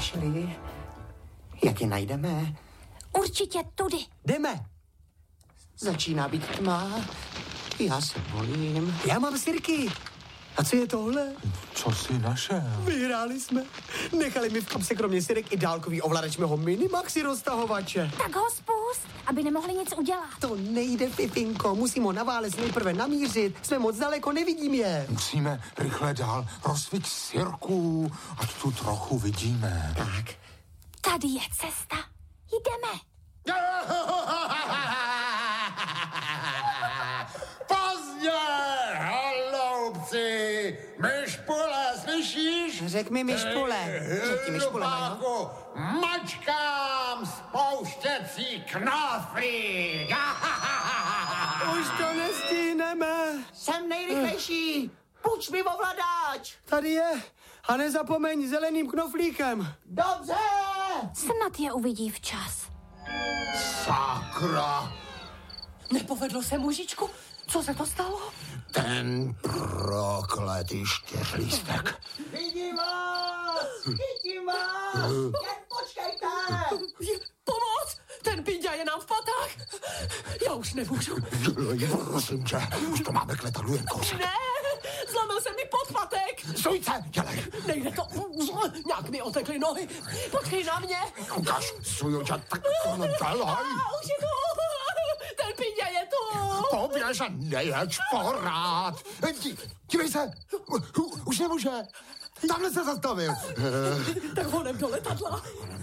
přišli. Jak je najdeme? Určitě tudy. Jdeme. Začíná být tma. Já se bojím. Já mám sirky. A co je tohle? Co jsi našel? Vyhráli jsme. Nechali mi v kapse kromě sirek i dálkový ovladač mého Minimaxi roztahovače. Tak ho spust, aby nemohli nic udělat. To nejde, Fifinko. Musím ho na válec nejprve namířit. Jsme moc daleko, nevidím je. Musíme rychle dál. Rozsviť sirků, ať tu trochu vidíme. Tak. Tady je cesta. Jdeme. Pozdě, haloubci! Myšpule, slyšíš? Řek mi myšpule. Řekni myšpule, Majo. Mačkám spouštěcí knoflík! Už to nestihneme. Jsem nejrychlejší. Půjč mi ovladač. Tady je. A nezapomeň zeleným knoflíkem. Dobře. Snad je uvidí včas. Sakra! Nepovedlo se, mužičku? Co se to stalo? Ten prokletý čtyřlístek. Vidím vás! Jen počkejte! Pomoc! Ten Pinďa je nám v patách! Já už nemůžu. Prosím tě, už to máme k letadlu jen kousek. Ne! Zlomil se mi podpatek! Stojce, dělej! Nejde to! Nějak mi otekly nohy! Počkej na mě! Ukaž, suju tě, tak to dělej! Už je tu! Ten Pinďa je tu! Poběž a nejeď porád! Dívej se, už nemůže. Tamhle se zastavil. Tak honem do letadla.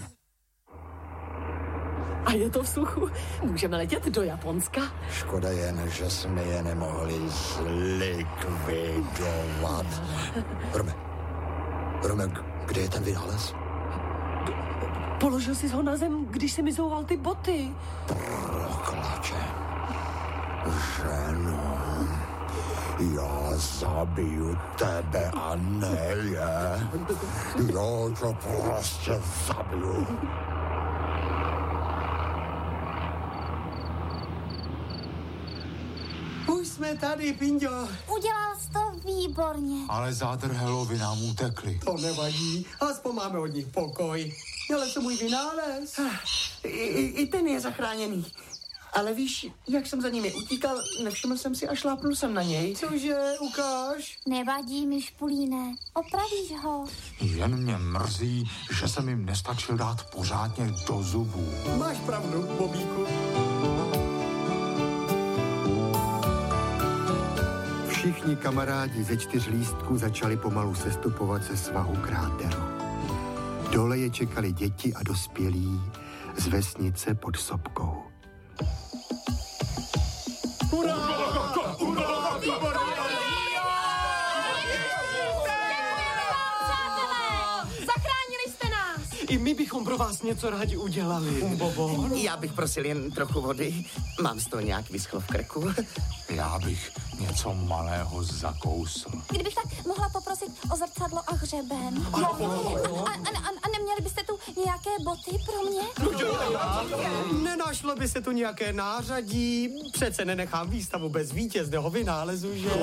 A je to v suchu. Můžeme letět do Japonska. Škoda jen, že jsme je nemohli zlikvidovat. Rome, kde je ten vynález? Položil jsi ho na zem, když jsi mi zouval ty boty. Prokláče. Ženo, já zabiju tebe a ne je. Já to prostě zabiju. Už jsme tady, Pinďo. Udělal jsi to výborně. Ale zádrhelovi nám utekli. To nevadí, aspoň máme od nich pokoj. Ale to můj vynález. I ten je zachráněný. Ale víš, jak jsem za nimi utíkal, nevšiml jsem si a šlápnul jsem na něj. Cože, ukáž? Nevadí, myšpulíne. Opravíš ho. Jen mě mrzí, že jsem jim nestačil dát pořádně do zubů. Máš pravdu, Bobíku. Všichni kamarádi ze 4 lístků začali pomalu sestupovat ze svahu kráteru. Dole je čekali děti a dospělí z vesnice pod sopkou. Zachránili jste nás. I my bychom pro vás něco rádi udělali, Bobo. Já bych prosil jen trochu vody. Mám z toho nějak vyschlo v krku. Já bych něco malého zakousl. Kdybych tak mohla poprosit o zrcadlo a hřeben. A neměli byste tu nějaké boty pro mě? Nenašlo by se tu nějaké nářadí. Přece nenechám výstavu bez vítězného vynálezu, že?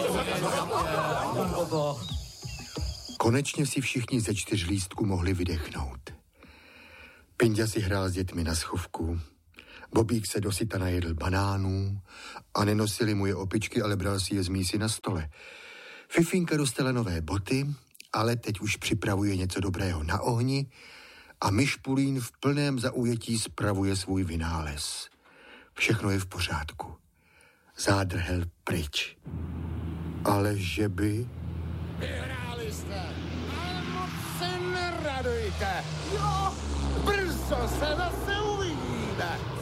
Konečně si všichni ze 4 lístků mohli vydechnout. Pinďa si hrál s dětmi na schovku. Bobík se dosyta najedl banánů a nenosili mu je opičky, ale bral si je z mísy na stole. Fifinka dostala nové boty, ale teď už připravuje něco dobrého na ohni a Myšpulín v plném zaujetí spravuje svůj vynález. Všechno je v pořádku. Zádrhel pryč. Ale že by... Vyhráli jste, ale moc se neradujte. Jo, brzo se zase uvidíme.